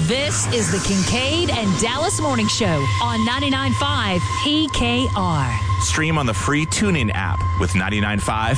This is the Kincaid and Dallas Morning Show on 99.5 PKR. Stream on the free TuneIn app with 99.5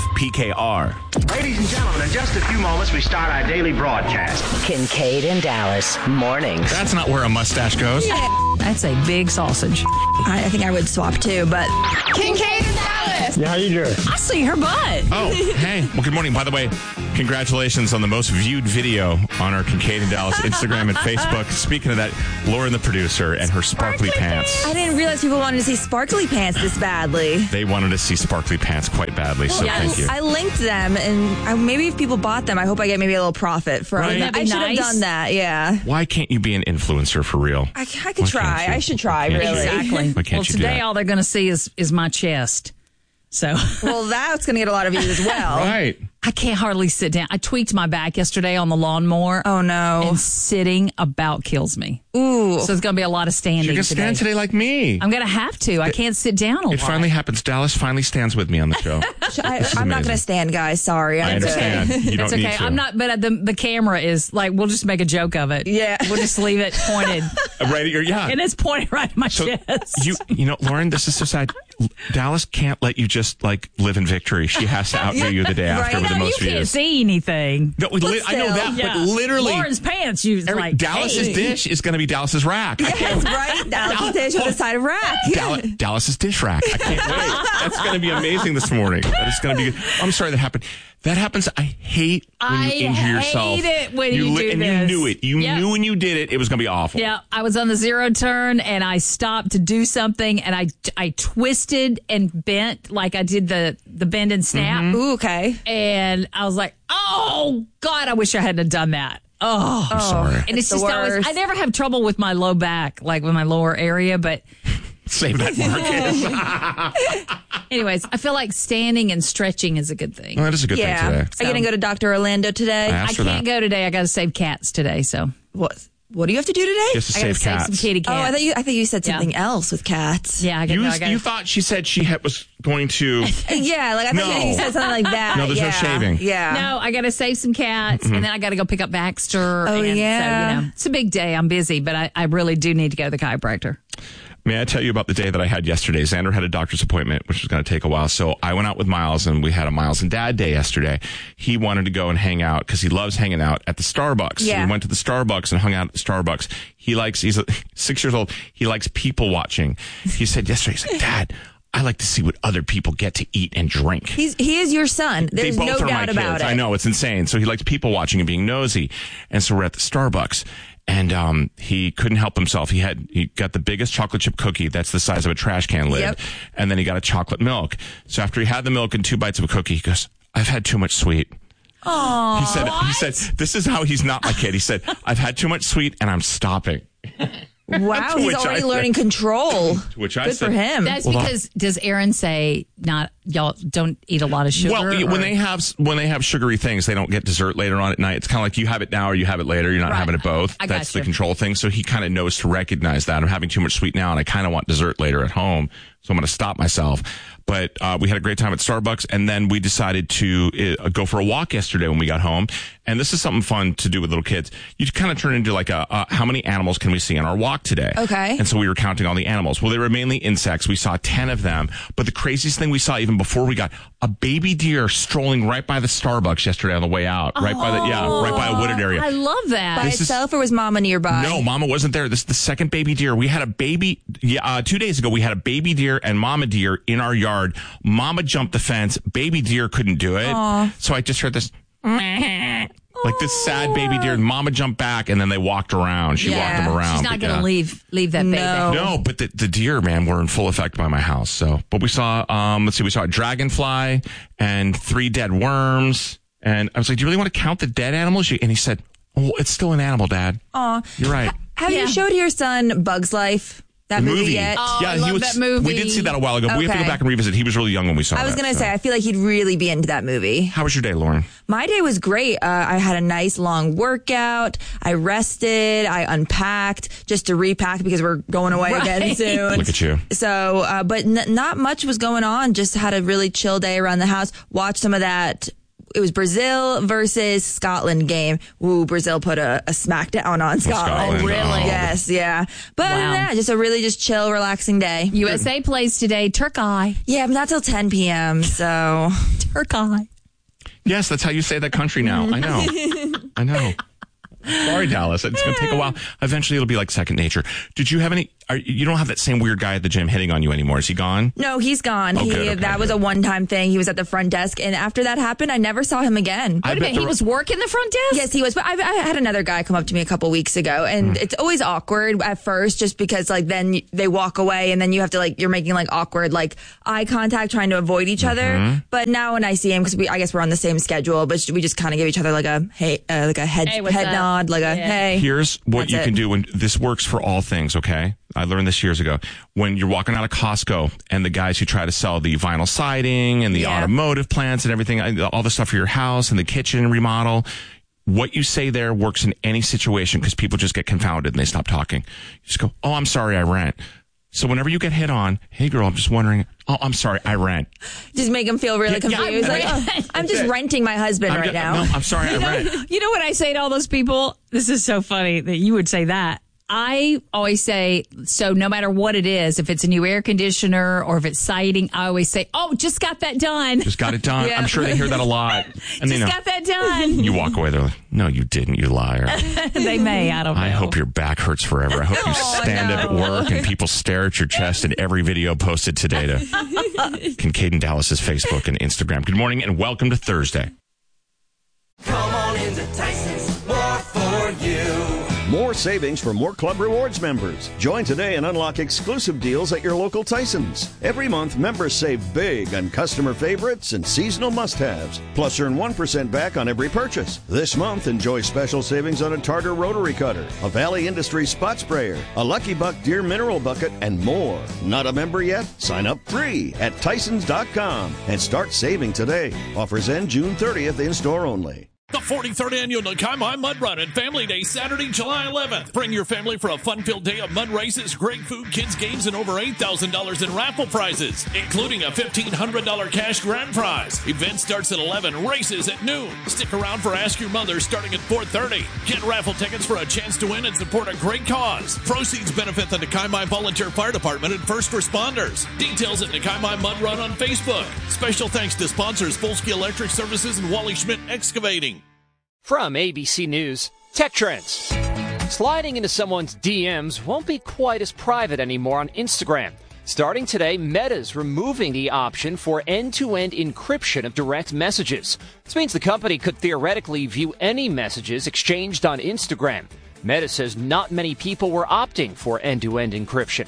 PKR. Ladies and gentlemen, in just a few moments, we start our daily broadcast. Kincaid and Dallas Mornings. That's not where a mustache goes. That's a big sausage. I think I would swap too, but Kincaid and Dallas. Yeah, how you doing? I see her butt. Oh, hey. Well, good morning. By the way, congratulations on the most viewed video on our Kincaid and Dallas Instagram and Facebook. Speaking of that, Lauren, the producer, and her sparkly pants. I didn't realize people wanted to see sparkly pants this badly. They wanted to see sparkly pants quite badly, so thank you. I linked them, and maybe if people bought them, I hope I get maybe a little profit from Right. them. I should have done that, yeah. Why can't you be an influencer for real? I could try. I should try, Why can't really. you? Exactly. Why can't Well, you do today that? all they're going to see is my chest. So Well, that's going to get a lot of views as well. Right. I can't hardly sit down. I tweaked my back yesterday on the lawnmower. Oh, no. And sitting about kills me. Ooh. So it's going to be a lot of standing You're going to today. stand today like me. I'm going to have to. I can't sit down a lot. It finally happens. Dallas finally stands with me on the show. I'm not going to stand, guys. Sorry. I I'm good. understand. You don't It's okay. need to. I'm not, but the camera is like, we'll just make a joke of it. Yeah. We'll just leave it pointed. Right at your, yeah. And it's pointed right at my So chest. you know, Lauren, this is so sad. Dallas can't let you just like live in victory. She has to outdo you the day after Right. with the No, you most can't views. see anything. No, I know that, Yeah. but literally, Lauren's pants, you like, Dallas's hey. dish is going to be Dallas's rack. I can't. That's right. Dallas dish on the side of rack. Dallas's dish rack. I can't wait. That's going to be amazing this morning. That is going to be good. I'm sorry that happened. That happens. I hate when you injure yourself. I hate it when you do and this. you knew it. You Yep. knew when you did it, it was going to be awful. Yeah, I was on the zero turn and I stopped to do something and I twisted and bent like I did the bend and snap. Ooh, okay. And I was like, oh, God, I wish I hadn't have done that. Oh, I'm sorry. And it's the just always, worst. I never have trouble with my low back, like with my lower area. But Save that market. anyways, I feel like standing and stretching is a good thing. Well, that is a good Yeah. thing today. Are you going to go to Dr. Orlando today? I I asked for can't that. go today. I got to save cats today. So What do you have to do today? Just to I got to save save cats. some kitty Oh, cats. I thought you said Yeah. something else with cats. Yeah, I got You thought she said she was going to. Yeah, like I thought No. you said something like that. No, there's no Yeah. shaving. Yeah. No, I got to save some cats, and then I got to go pick up Baxter. Oh, and yeah. So, it's a big day. I'm busy, but I really do need to go to the chiropractor. May I tell you about the day that I had yesterday? Xander had a doctor's appointment, which was going to take a while. So I went out with Miles, and we had a Miles and Dad day yesterday. He wanted to go and hang out because he loves hanging out at the Starbucks. So Yeah. we went to the Starbucks and hung out at the Starbucks. He's 6 years old. He likes people watching. He said yesterday, he's like, Dad, I like to see what other people get to eat and drink. He is your son. There's They both no are my doubt about kids. it. I know, it's insane. So he likes people watching and being nosy. And so we're at the Starbucks. And he couldn't help himself. He got the biggest chocolate chip cookie that's the size of a trash can lid. Yep. And then he got a chocolate milk. So after he had the milk and 2 bites of a cookie, he goes, I've had too much sweet. Aww. He said, this is how he's not my kid. He said, I've had too much sweet and I'm stopping. Wow, To he's which already I said- learning control. To which I Good said, for him. That's Well, because does Aaron say y'all don't eat a lot of sugar? Well, or- when they have sugary things, they don't get dessert later on at night. It's kind of like you have it now or you have it later. You're not Right. having it both. I That's the gotcha. control thing. So he kind of knows to recognize that I'm having too much sweet now, and I kind of want dessert later at home. So I'm going to stop myself. But we had a great time at Starbucks, and then we decided to go for a walk yesterday when we got home. And this is something fun to do with little kids. You kind of turn into like how many animals can we see on our walk today? Okay. And so we were counting all the animals. Well, they were mainly insects. We saw 10 of them. But the craziest thing we saw even before we got a baby deer strolling right by the Starbucks yesterday on the way out. Right by a wooded area. I love that. By itself, or was Mama nearby? No, Mama wasn't there. This is the second baby deer. We had a baby, 2 days ago, we had a baby deer and Mama deer in our yard. Mama jumped the fence. Baby deer couldn't do it. So I just heard this, like this sad baby deer. Mama jumped back and then they walked around. She walked them around. She's not but going to yeah. leave that baby. No, but the deer, man, were in full effect by my house. So, but we saw, we saw a dragonfly and 3 dead worms. And I was like, do you really want to count the dead animals? And he said, oh, it's still an animal, Dad. Aw. You're right. Have you showed your son Bug's Life? That The movie yet? Oh, I love that movie. We did see that a while ago. But we have to go Okay. back and revisit. He was really young when we saw that. I was going to so. say, I feel like he'd really be into that movie. How was your day, Lauren? My day was great. I had a nice long workout. I rested. I unpacked just to repack because we're going away again Right. soon. Look at you. So, but not much was going on. Just had a really chill day around the house. Watched some of that it was Brazil versus Scotland game. Ooh, Brazil put a smackdown on Scotland. Scotland, really? oh. Yes, yeah. But other than that, just a really just chill, relaxing day. USA plays today. Turkey. Yeah, but not till 10 p.m. So Turkey. Yes, that's how you say that country now. I know. I know. Sorry, Dallas. It's going to take a while. Eventually, it'll be like second nature. Did you have any? You don't have that same weird guy at the gym hitting on you anymore. Is he gone? no, he's gone. Oh, good, okay, That was a one-time thing. He was at the front desk, and after that happened, I never saw him again. I Wait a bet minute, he was working the front desk? Yes, he was. But I had another guy come up to me a couple weeks ago, and it's always awkward at first, just because like then they walk away, and then you have to like you're making like awkward like eye contact, trying to avoid each other. But now when I see him, because I guess we're on the same schedule, but we just kind of give each other like a hey, like a head what's up? nod, like a hey. Here's what That's you it. can do when this works for all things, okay? I learned this years ago. When you're walking out of Costco and the guys who try to sell the vinyl siding and the Yeah. automotive plants and everything, all the stuff for your house and the kitchen remodel, what you say there works in any situation because people just get confounded and they stop talking. You just go, oh, I'm sorry, I rent. So whenever you get hit on, hey girl, I'm just wondering, oh, I'm sorry, I rent. Just make him feel really Yeah, confused. yeah, like, right. I'm just renting my husband right now. No, I'm sorry, I rent. You know what I say to all those people? This is so funny that you would say that. I always say, so no matter what it is, if it's a new air conditioner or if it's siding, I always say, oh, just got that done. Just got it done. Yeah. I'm sure they hear that a lot. And Just got that done. you walk away, they're like, no, you didn't, you liar. They may, I don't know. I hope your back hurts forever. I hope you stand up at work and people stare at your chest in every video posted today to Kincaid and Dallas's Facebook and Instagram. Good morning and welcome to Thursday. Come on into Tyson's, more for you. More savings for more Club Rewards members. Join today and unlock exclusive deals at your local Tyson's. Every month, members save big on customer favorites and seasonal must-haves. Plus, earn 1% back on every purchase. This month, enjoy special savings on a Tartar rotary cutter, a Valley Industries spot sprayer, a Lucky Buck Deer mineral bucket, and more. Not a member yet? Sign up free at Tysons.com and start saving today. Offers end June 30th in-store only. The 43rd Annual Nakaimai Mud Run and Family Day, Saturday, July 11th. Bring your family for a fun-filled day of mud races, great food, kids' games, and over $8,000 in raffle prizes, including a $1,500 cash grand prize. Event starts at 11, races at noon. Stick around for Ask Your Mother starting at 4:30. Get raffle tickets for a chance to win and support a great cause. Proceeds benefit the Nakaimai Volunteer Fire Department and first responders. Details at Nakaimai Mud Run on Facebook. Special thanks to sponsors Volsky Electric Services and Wally Schmidt Excavating. From ABC News, Tech Trends. Sliding into someone's DMs won't be quite as private anymore on Instagram. Starting today, Meta's removing the option for end-to-end encryption of direct messages. This means the company could theoretically view any messages exchanged on Instagram. Meta says not many people were opting for end-to-end encryption.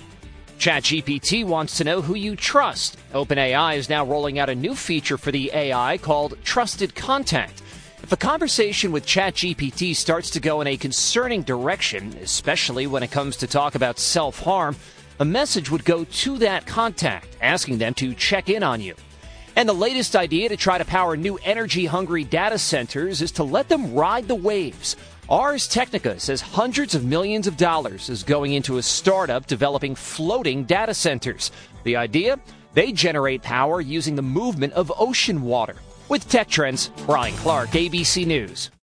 ChatGPT wants to know who you trust. OpenAI is now rolling out a new feature for the AI called Trusted Contact. If a conversation with ChatGPT starts to go in a concerning direction, especially when it comes to talk about self-harm, a message would go to that contact, asking them to check in on you. And the latest idea to try to power new energy-hungry data centers is to let them ride the waves. Ars Technica says hundreds of millions of dollars is going into a startup developing floating data centers. The idea? They generate power using the movement of ocean water. With Tech Trends, Brian Clark, ABC News.